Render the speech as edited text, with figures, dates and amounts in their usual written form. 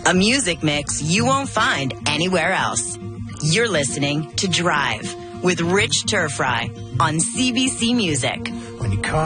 A music mix you won't find anywhere else. You're listening to Drive with Rich Turfry on CBC Music. When you call